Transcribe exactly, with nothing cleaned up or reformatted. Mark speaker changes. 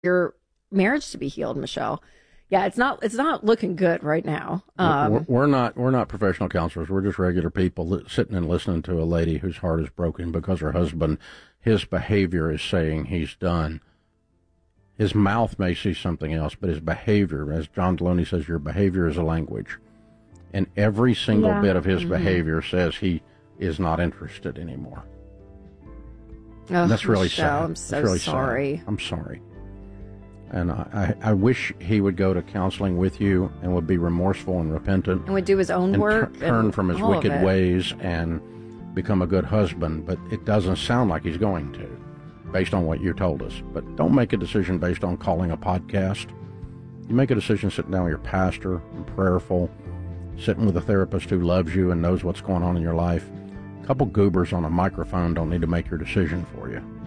Speaker 1: your marriage to be healed, Michelle. Yeah, it's not it's not looking good right now. Um,
Speaker 2: we're, we're not we're not professional counselors. We're just regular people li- sitting and listening to a lady whose heart is broken because her husband, his behavior is saying he's done. His mouth may see something else, but his behavior, as John Deloney says, your behavior is a language. And every single
Speaker 3: Yeah.
Speaker 2: bit of his
Speaker 1: Mhm.
Speaker 2: behavior says he is not interested anymore.
Speaker 1: oh,
Speaker 2: And that's really
Speaker 1: Michelle,
Speaker 2: sad.
Speaker 1: I'm so
Speaker 2: That's really
Speaker 1: sorry.
Speaker 2: sad. I'm sorry. And I, I I wish he would go to counseling with you and would be remorseful and repentant
Speaker 1: And would do his own
Speaker 2: and
Speaker 1: work.
Speaker 2: tur- turn
Speaker 1: and
Speaker 2: from his
Speaker 1: all of
Speaker 2: wicked
Speaker 1: it.
Speaker 2: ways and become a good husband. But it doesn't sound like he's going to, based on what you told us. But don't make a decision based on calling a podcast. You make a decision sitting down with your pastor and prayerful, sitting with a therapist who loves you and knows what's going on in your life. A couple goobers on a microphone don't need to make your decision for you.